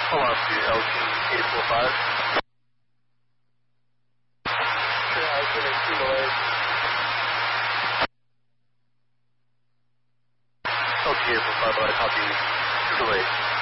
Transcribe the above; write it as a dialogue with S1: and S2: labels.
S1: Hold on to LG 845. Sure, I was in 2 delay. LG 845, I copy 2 delay.